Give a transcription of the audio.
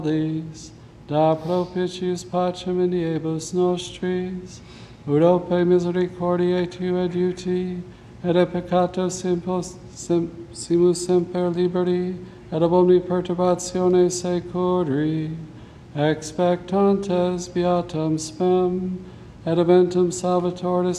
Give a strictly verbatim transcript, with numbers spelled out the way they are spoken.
da propitius pacem iniebus nostris, Urope misericordiae Tue adiuti, et a peccato simpos, sim, simus semper liberi, et ab omni perturbatione securi, expectantes beatam spem, et eventum salvatoris